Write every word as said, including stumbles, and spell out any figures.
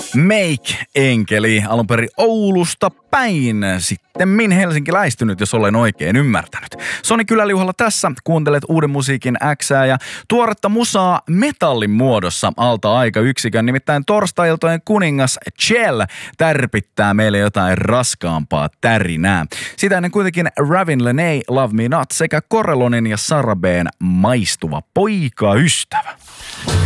Make-enkeli, alun perin Oulusta päin, sittemmin helsinkiläistynyt, jos olen oikein ymmärtänyt. Soni Kyläliuhalla tässä, kuuntelet uuden musiikin Xää ja tuoretta musaa metallin muodossa alta aikayksikön, nimittäin torstai-iltojen kuningas Chell tärpittää meille jotain raskaampaa tärinää. Sitä ennen kuitenkin Ravin Lenae, Love Me Not sekä Corellonin ja Sarabeen maistuva poikaystävä.